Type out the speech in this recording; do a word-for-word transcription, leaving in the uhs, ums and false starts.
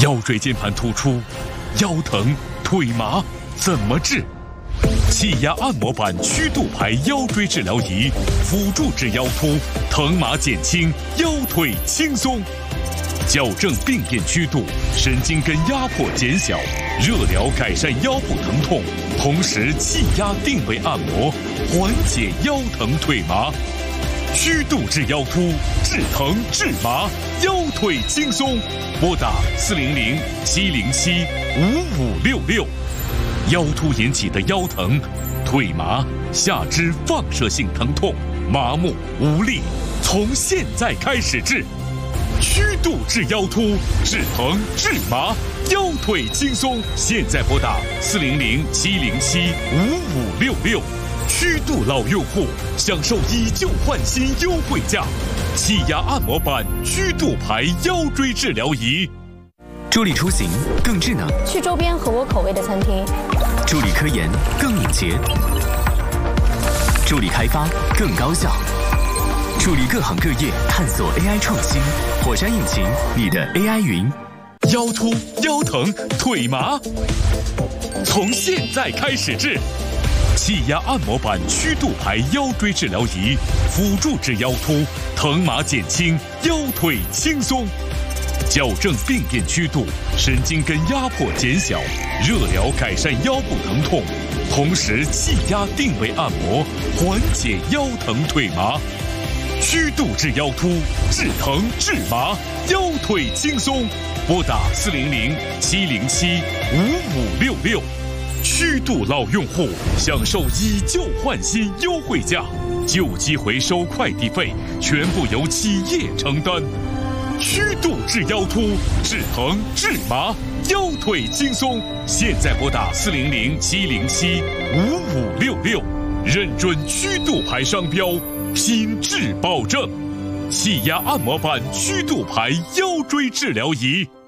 腰椎间盘突出、腰疼、腿麻怎么治？气压按摩板曲度排腰椎治疗仪，辅助治腰突，疼麻减轻，腰腿轻松。矫正病变曲度，神经根压迫减小，热疗改善腰部疼痛，同时气压定位按摩，缓解腰疼腿麻。曲度治腰突，治疼治麻，腰腿轻松。拨打四零零七零七五五六六。腰突引起的腰疼、腿麻、下肢放射性疼痛、麻木无力，从现在开始治。曲度治腰突，治疼治麻，腰腿轻松。现在拨打四零零七零七五五六六。曲度老用户享受以旧换新优惠价，气压按摩板曲度排腰椎治疗仪。 助力出行更智能， 去周边合我口味的餐厅； 助力科研更敏捷，助力开发更高效，助力各行各业探索 A I 创新。火山引擎，你的 A I 云。 腰突、腰疼、腿麻，从现在开始治。气压按摩板曲度排腰椎治疗仪，辅助治腰突，疼麻减轻，腰腿轻松。矫正病变曲度，神经根压迫减小，热疗改善腰部疼痛，同时气压定位按摩，缓解腰疼腿麻。曲度治腰突，治疼治麻，腰腿轻松。拨打四零零七零七五五六六。曲度老用户享受以旧换新优惠价，旧机回收快递费全部由企业承担。曲度治腰突，治疼治麻，腰腿轻松。现在拨打四零零七零七五五六六，认准曲度牌商标，品质保证。气压按摩板曲度牌腰椎治疗仪。